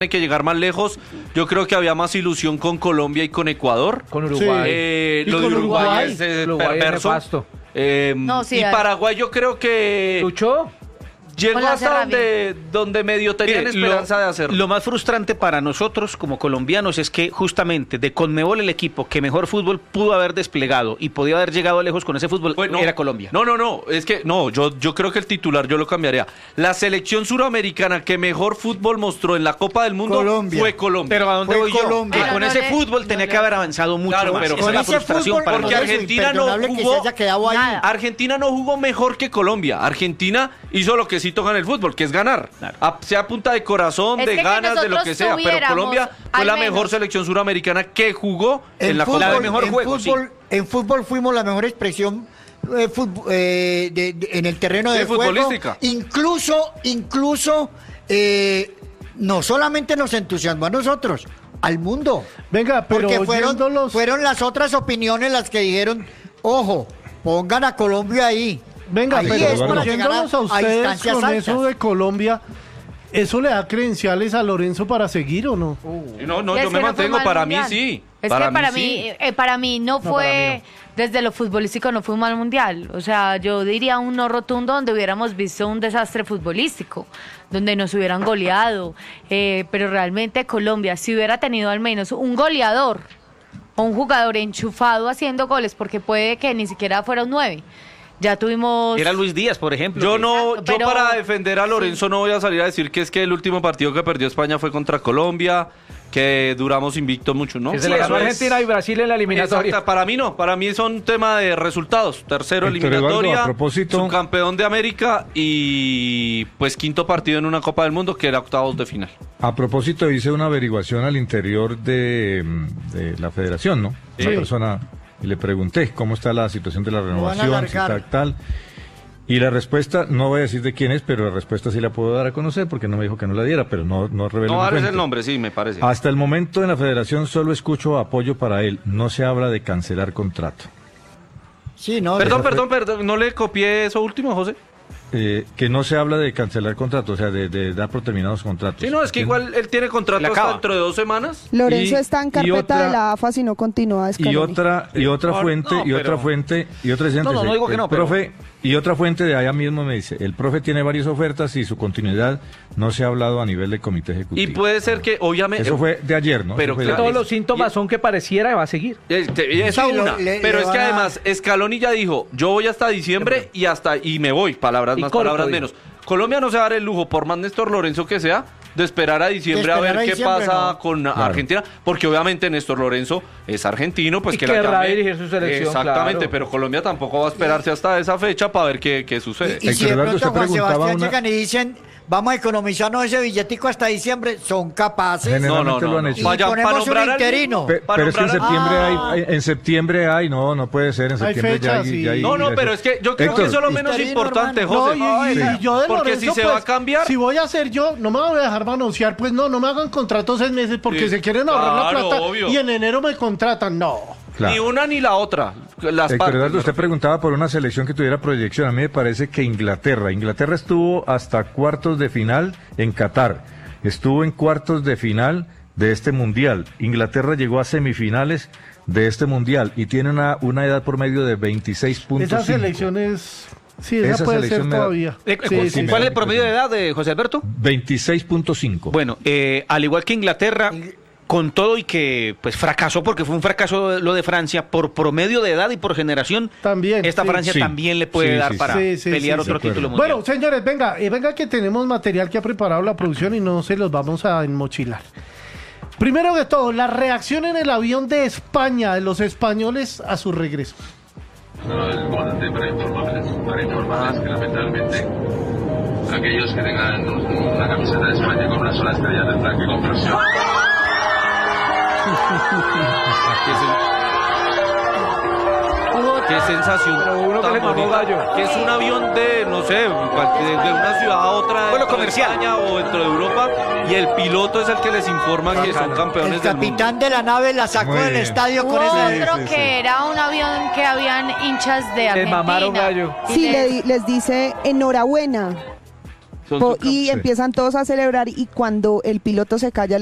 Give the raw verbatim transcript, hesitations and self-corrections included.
Hay que llegar más lejos. Yo creo que había más ilusión con Colombia y con Ecuador. Con Uruguay. Eh, ¿Y lo con de Uruguay, Uruguay? es eh, Uruguay es perverso. nefasto. Eh, No, sí, y hay- Paraguay yo creo que ¿Luchó? llegó Con la hasta donde, donde medio tenían Mire, esperanza lo, de hacerlo. Lo más frustrante para nosotros como colombianos es que justamente de Conmebol el equipo que mejor fútbol pudo haber desplegado y podía haber llegado lejos con ese fútbol Pues no. era Colombia. No, no, no, es que no, yo, yo creo que el titular yo lo cambiaría. La selección suramericana que mejor fútbol mostró en la Copa del Mundo Colombia. fue Colombia. Pero ¿a dónde Fue voy yo? Colombia. Que Pero con no ese le- fútbol no tenía le- que haber avanzado mucho Claro, más. pero Esa Con es la ese frustración fútbol, para por porque eso, nosotros. Argentina no imperdonable que jugó- se haya quedado ahí. Nada. Argentina no jugó mejor que Colombia. Argentina hizo lo que sí toca en el fútbol, que es ganar. Claro. A- sea a punta de corazón, Es de que que ganas, de lo nosotros que sea. Pero tuviéramos, Colombia fue al la menos. mejor selección suramericana que jugó en, En la fútbol, Copa de del mejor en juego, fútbol, en fútbol fuimos la mejor expresión eh, fútbol, eh, de- de- en el terreno Sí, de juego. futbolística. Incluso, incluso, eh, no solamente nos entusiasmó a nosotros, al mundo. Venga, pero Porque fueron, oyéndolos- fueron las otras opiniones las que dijeron, ojo, pongan a Colombia ahí. Venga, Ahí pero es para llegar oyéndolos a a ustedes instancias con altas. eso de Colombia, ¿eso le da credenciales a Lorenzo para seguir o no? No, no, Y es yo me que no fue mantengo. mal Para mí mundial. sí. Es para que para mí, mí, sí. eh, para mí no No, fue, para desde lo futbolístico no fue un mal mundial. O sea, yo diría un no rotundo donde hubiéramos visto un desastre futbolístico, donde nos hubieran goleado. Eh, pero realmente Colombia, si hubiera tenido al menos un goleador o un jugador enchufado haciendo goles, porque puede que ni siquiera fuera un nueve. Ya tuvimos... Era Luis Díaz, por ejemplo. Yo que- no, Exacto, yo pero- para defender a Lorenzo no voy a salir a decir que es que el último partido que perdió España fue contra Colombia, que duramos invicto mucho, ¿no? Que se le Eso ganó a es- Argentina y Brasil en la eliminatoria. Exacto, para mí no, para mí son tema de resultados. Tercero Héctor Eduardo, eliminatoria, a propósito- subcampeón de América y pues quinto partido en una Copa del Mundo que era octavos de final. A propósito, hice una averiguación al interior de, de la federación, ¿no? Sí. Una persona, y le pregunté cómo está la situación de la van a renovación, si alargar. tal, tal. Y la respuesta, no voy a decir de quién es, pero la respuesta sí la puedo dar a conocer porque no me dijo que no la diera, pero no, no revelo No mi dar fuente. el nombre, sí, me parece. Hasta el momento en la federación solo escucho apoyo para él, no se habla de cancelar contrato. Sí, no, Perdón, esa fue- perdón, perdón, no le copié eso último, José. Eh, que no se habla de cancelar contrato, o sea, de, de dar por terminados contratos. Sí, no, es que igual él tiene contrato Le hasta acaba. dentro de dos semanas. Lorenzo Y- está en y carpeta otra- de la AFA si no continúa Y Scaloni. otra, y otra No, fuente, no, y otra pero- fuente, y otra No, no, no digo que el no, pero- profe, y otra fuente de allá mismo me dice, el profe tiene varias ofertas y su continuidad no se ha hablado a nivel de comité Y ejecutivo. puede ser que, obviamente... Eso fue de ayer, ¿no? Pero Eso fue de claro, ayer. Todos los síntomas Y- son que pareciera que va a seguir. Este, esa Sí, lo- una, le- pero le es que van a- además Scaloni ya dijo, yo voy hasta diciembre y hasta y me voy, palabras Y más, corto, palabras dijo. menos. Colombia no se va a dar el lujo, por más Néstor Lorenzo que sea, de esperar a diciembre De a esperar ver a qué diciembre, pasa no. con Claro. Argentina, porque obviamente Néstor Lorenzo es argentino, pues Y que la querrá llame- dirigir su selección, Exactamente, claro. pero Colombia tampoco va a esperarse hasta esa fecha para ver qué, qué sucede. Y, y si de Eduardo, pronto usted Juan preguntaba Sebastián una- llegan y dicen, vamos a economizarnos ese billetico hasta diciembre, son capaces. Generalmente No, no, lo han no, hecho. Y Vaya, para ponemos un nombrar al interino. Pe- para pero es que en nombrar al- septiembre Ah. hay, hay- en septiembre hay, no, no puede ser, en Hay septiembre ya fechas, hay, sí. ya hay- No, no, ya- pero es que yo creo Héctor, que eso es lo menos Interino, importante, hermano. José. No, y, y- Sí. y yo de Porque Lorenzo, si se pues, va a cambiar... si voy a ser yo, no me voy a dejar manosear, pues no, no me hagan contratos seis meses porque Sí, se quieren ahorrar la claro, plata obvio. y en enero me contratan. No. claro. Ni una ni la otra. Las Héctor partes, Eduardo, me usted refiero. preguntaba por una selección que tuviera proyección. A mí me parece que Inglaterra. Inglaterra estuvo hasta cuartos de final en Qatar. Estuvo en cuartos de final de este mundial. Inglaterra llegó a semifinales de este mundial y tiene una, una edad por medio de veintiséis punto cinco. Esas selecciones, sí, esa, Esa puede selección ser me da- todavía. Eh, Sí, ¿cu- sí, ¿Cuál sí. es el promedio de edad de José Alberto? veintiséis punto cinco. Bueno, eh, al igual que Inglaterra, con todo y que pues fracasó, porque fue un fracaso lo de Francia, por promedio de edad y por generación, También, esta sí. Francia Sí. también le puede Sí, dar sí, para sí, sí, pelear sí, otro sí, de título acuerdo. mundial. Bueno, señores, venga, eh, venga que tenemos material que ha preparado la producción y no se los vamos a enmochilar. Primero que todo, la reacción en el avión de España, de los españoles a su regreso. No, es importante para informarles, para informarles que lamentablemente aquellos que tengan un- una camiseta de España con una sola estrella tendrán que comprarse otra. Qué, sen- qué sensación. Pero uno que tan le mamó bonita. gallo. Que es un avión de, no sé, cualquier- de una ciudad a otra. Vuelo dentro de comercial. España o dentro de Europa. Y el piloto es el que les informa que son campeones El del mundo. capitán de la nave la sacó Muy del bien. estadio con Hubo ese... otro sí, que sí. era un avión que habían hinchas de Argentina. mamaron gallo. Y Sí, les- le di- les dice enhorabuena. Po- y empiezan todos a celebrar y cuando el piloto se calla